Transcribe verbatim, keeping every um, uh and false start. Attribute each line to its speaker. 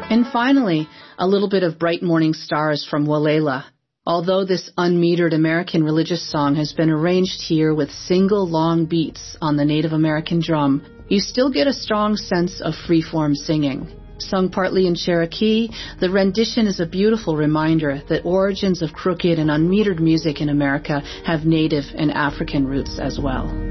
Speaker 1: And finally, a little bit of Bright Morning Stars from Walela. Although this unmetered American religious song has been arranged here with single long beats on the Native American drum, you still get a strong sense of free-form singing. Sung partly in Cherokee, the rendition is a beautiful reminder that origins of crooked and unmetered music in America have Native and African roots as well.